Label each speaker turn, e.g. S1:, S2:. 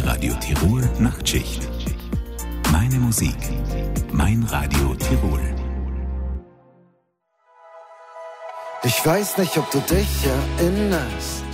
S1: Radio Tirol Nachtschicht. Meine Musik, mein Radio Tirol.
S2: Ich weiß nicht, ob du dich erinnerst.